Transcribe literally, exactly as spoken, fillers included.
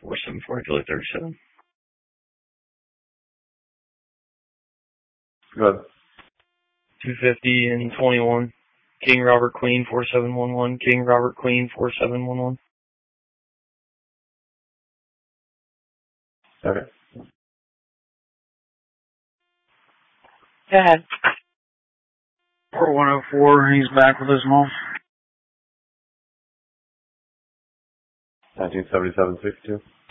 four seven four, Julie thirty-seven. Good. two fifty and twenty-one. King Robert Queen four seven one one. King Robert Queen four seven one one. Okay. Dad. four one oh four, he's back with his mom. nineteen seventy-seven sixty-two.